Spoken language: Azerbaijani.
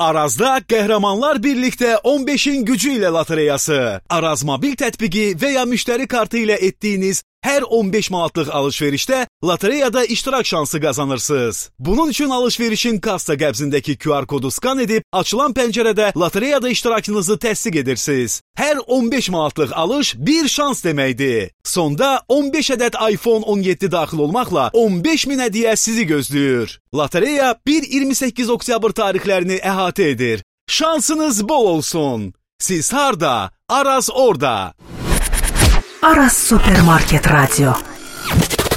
Arazda qəhrəmanlar birlikdə 15-in gücü ilə lotereyası. Araz mobil tətbiqi və ya müştəri kartı ilə etdiyiniz hər 15 manatlıq alış-verişdə lotereyada iştirak şansı qazanırsınız. Bunun üçün alış-verişin kassa qəbzindəki QR kodu skan edib, açılan pəncərədə lotereyada iştirakınızı təsdiq edirsiniz. Hər 15 manatlıq alış bir şans deməkdir. Sonda 15 ədəd iPhone 17 daxil olmaqla 15 min hədiyyə sizi gözləyir. Lotereya 1-28 oktyabr tarixlərini əhatə edir. Şansınız bol olsun. Siz harda? Araz orada. Aras Supermarket Radio.